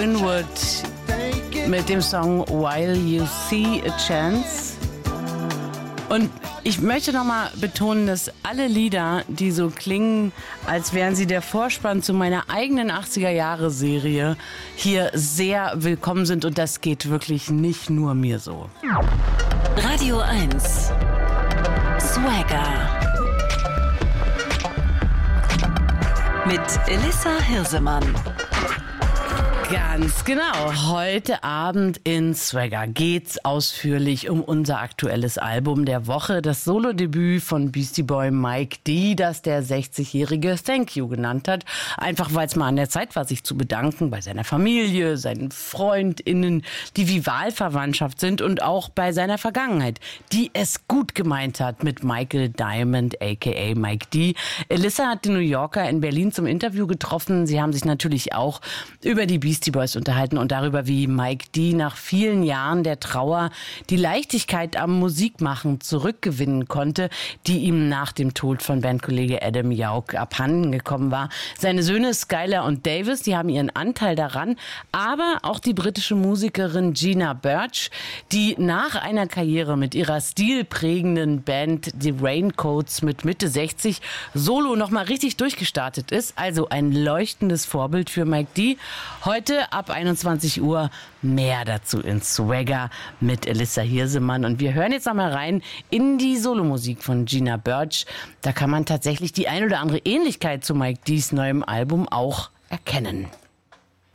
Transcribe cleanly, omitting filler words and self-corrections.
Winwood mit dem Song While You See a Chance. Und ich möchte nochmal betonen, dass alle Lieder, die so klingen, als wären sie der Vorspann zu meiner eigenen 80er-Jahre-Serie, hier sehr willkommen sind. Und das geht wirklich nicht nur mir so. Radio 1 Swagger mit Elissa Hirsemann. Ganz genau. Heute Abend in Swagger geht's ausführlich um unser aktuelles Album der Woche, das Solodebüt von Beastie Boy Mike D, das der 60-jährige Thank You genannt hat. Einfach weil es mal an der Zeit war, sich zu bedanken bei seiner Familie, seinen FreundInnen, die wie Wahlverwandtschaft sind und auch bei seiner Vergangenheit, die es gut gemeint hat mit Michael Diamond aka Mike D. Elissa hat den New Yorker in Berlin zum Interview getroffen. Sie haben sich natürlich auch über die Beastie Boys unterhalten und darüber, wie Mike D nach vielen Jahren der Trauer die Leichtigkeit am Musikmachen zurückgewinnen konnte, die ihm nach dem Tod von Bandkollege Adam Yauch abhanden gekommen war. Seine Söhne Skylar und Davis, die haben ihren Anteil daran, aber auch die britische Musikerin Gina Birch, die nach einer Karriere mit ihrer stilprägenden Band The Raincoats mit Mitte 60 solo nochmal richtig durchgestartet ist. Also ein leuchtendes Vorbild für Mike D. Heute ab 21 Uhr mehr dazu in Swagger mit Elissa Hirsemann. Und wir hören jetzt nochmal rein in die Solomusik von Gina Birch. Da kann man tatsächlich die ein oder andere Ähnlichkeit zu Mike D's neuem Album auch erkennen.